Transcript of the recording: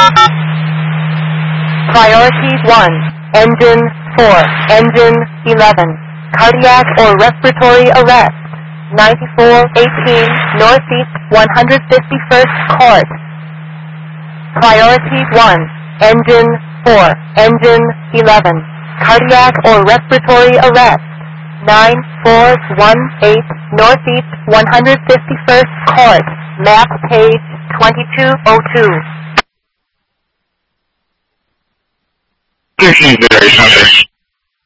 Priority 1, Engine 4, Engine 11, cardiac or respiratory arrest, 9418 Northeast 151st Court. Priority 1, Engine 4, Engine 11, cardiac or respiratory arrest, 9418 Northeast 151st Court, map page 2202. This is very something.